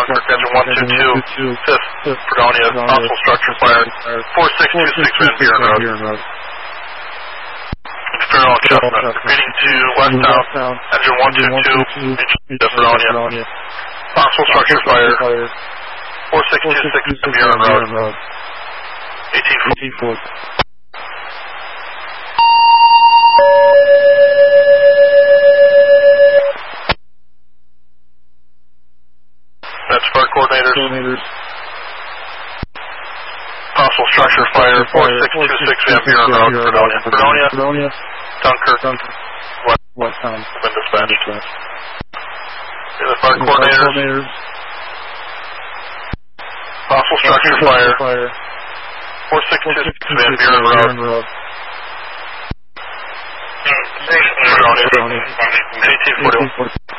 Dunkirk, engine 122, 5th, Fredonia, possible structure fire, 4626 Van Buren Road. Farewell Chestnut, repeating to westbound, engine 122, Fredonia, possible structure fire, 4626 Van Buren Road. 18-4. That's fire coordinators. Possible structure fire, 4626 Van Buren Road, Fredonia, Dunkirk, westbound, been dispatched. The fire coordinators. Possible structure fire, 4626 Van Buren Road. Fredonia, 1841.